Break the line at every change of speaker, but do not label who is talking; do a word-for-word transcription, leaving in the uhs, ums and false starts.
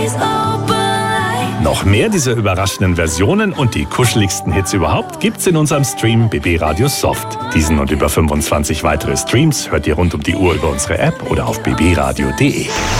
Noch mehr dieser überraschenden Versionen und die kuscheligsten Hits überhaupt gibt's in unserem Stream B B Radio Soft. Diesen und über fünfundzwanzig weitere Streams hört ihr rund um die Uhr über unsere App oder auf b b radio punkt d e.